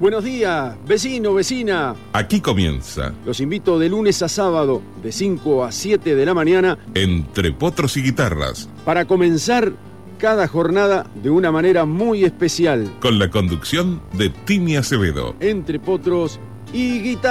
Buenos días, vecino, vecina. Aquí comienza, Los invito de lunes a sábado, de 5 a 7 de la mañana, Entre Potros y Guitarras, para comenzar cada jornada de una manera muy especial. con la conducción de Tini Acevedo. Entre potros y guitarras.